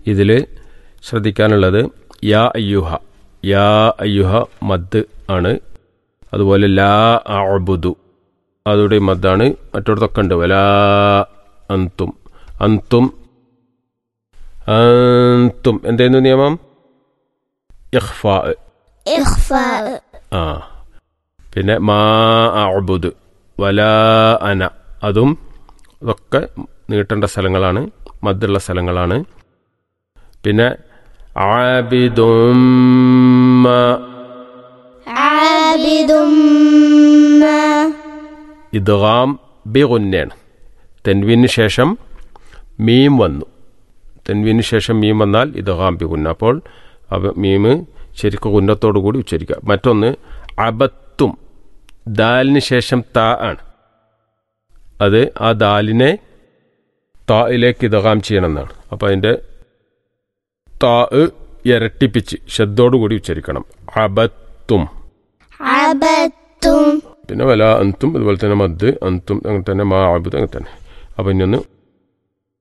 ഇതിൽ ശ്രദ്ധിക്കാനുള്ളത് യാ അയ്യുഹ മദ് ആണ്. അതുപോലെ ലാ അഅ്ബുദു അതുടെ മദ്ദാണ്. മറ്റൊടത്തൊക്കെ ഉണ്ട്. വലാ അന്തും എന്തായിരുന്നു നിയമം? ഇഖ്ഫാ. പിന്നെ മാ അഅ്ബുദു വലാ അന അതും ഇതൊക്കെ നീട്ടേണ്ട സ്ഥലങ്ങളാണ്, മദ്ദുള്ള സ്ഥലങ്ങളാണ്. പിന്നെ ആബിദും ഇദ്ഗാം ബിഗുന്നയാണ്. തൻവീന് ശേഷം മീം വന്നു. തൻവീന് ശേഷം മീം വന്നാൽ ഇദ്ഗാം ബിഗുന്ന. അപ്പോൾ മീം ശരിക്കും ഗുന്നത്തോടു കൂടി ഉച്ചരിക്കുക. മറ്റൊന്ന് അബത്തും, ദാലിന് ശേഷം താ ആണ്. അത് ആ ദാലിനെ തായിലേക്ക് ഇദ്ഗാം ചെയ്യണമെന്നാണ്. അപ്പോൾ അതിൻ്റെ താ ഇരട്ടിപ്പിച്ച് ശബ്ദോടുകൂടി ഉച്ചരിക്കണം. അബത്തും. പിന്നെ വല അന്തും അതുപോലെ തന്നെ മദ് അന്തും അങ്ങനെ തന്നെ മാ അബുദ് അങ്ങനെ തന്നെ. അപ്പോൾ ഇനി ഒന്ന്